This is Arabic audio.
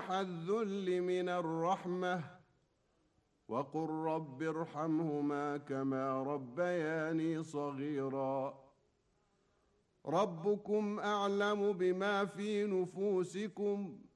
منح الذل من الرحمة، وقل رب ارحمهما كما ربياني صغيرا. ربكم أعلم بما في نفوسكم،